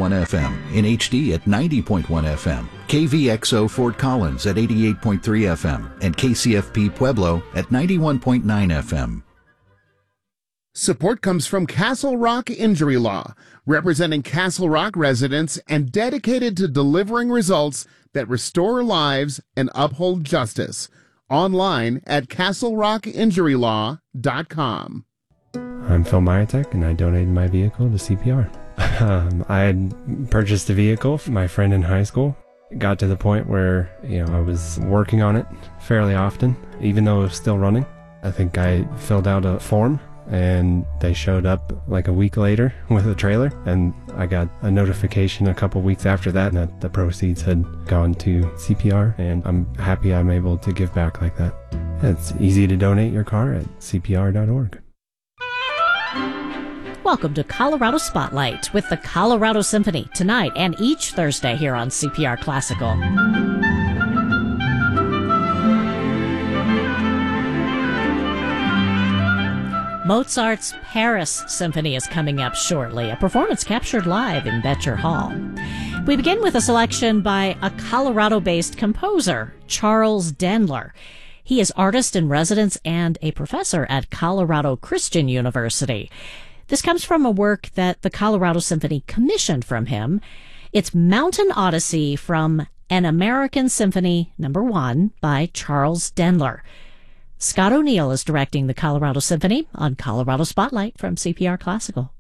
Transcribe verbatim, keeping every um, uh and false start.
one F M, in H D at ninety point one F M, K V X O Fort Collins at eighty-eight point three F M, and K C F P Pueblo at ninety-one point nine F M. Support comes from Castle Rock Injury Law, representing Castle Rock residents and dedicated to delivering results that restore lives and uphold justice. Online at castle rock injury law dot com. I'm Phil Myatek, and I donated my vehicle to C P R. um, I had purchased a vehicle for my friend in high school. It got to the point where, you know, I was working on it fairly often, even though it was still running. I think I filled out a form, and they showed up like a week later with a trailer, and I got a notification a couple weeks after that that the proceeds had gone to C P R, and I'm happy I'm able to give back like that. It's easy to donate your car at C P R dot org. Welcome to Colorado Spotlight with the Colorado Symphony tonight and each Thursday here on C P R Classical. Mozart's Paris Symphony is coming up shortly, a performance captured live in Betcher Hall. We begin with a selection by a Colorado-based composer, Charles Dendler. He is artist in residence and a professor at Colorado Christian University. This comes from a work that the Colorado Symphony commissioned from him. It's Mountain Odyssey from An American Symphony Number One by Charles Dendler. Scott O'Neill is directing the Colorado Symphony on Colorado Spotlight from C P R Classical.